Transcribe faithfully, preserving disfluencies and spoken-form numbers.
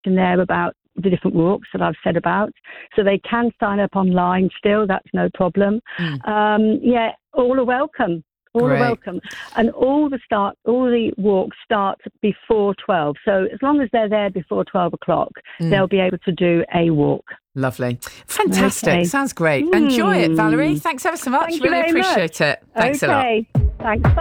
information there about the different walks that I've said about. So they can sign up online still. That's no problem. Mm. Um, yeah, all are welcome. All Great. are welcome. And all the start, all the walks start before twelve. So as long as they're there before twelve o'clock, mm. they'll be able to do a walk. Lovely. Fantastic. Okay. Sounds great. Mm. Enjoy it, Valerie. Thanks ever so much. Thank really you very appreciate much. it. Thanks okay. a lot. Thanks. Bye.